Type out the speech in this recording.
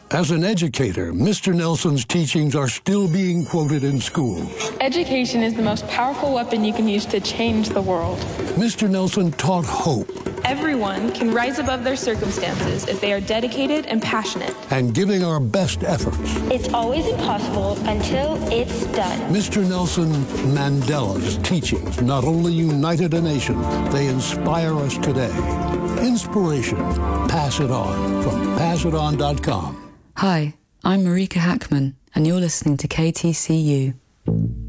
As an educator, Mr. Nelson's teachings are still being quoted in schools. Education is the most powerful weapon you can use to change the world. Mr. Nelson taught hope. Everyone can rise above their circumstances if they are dedicated and passionate. And giving our best efforts. It's always impossible until it's done. Mr. Nelson Mandela's teachings not only united a nation, they inspire us today. Inspiration. Pass it on from passiton.com. Hi, I'm Marika Hackman, and you're listening to KTCU.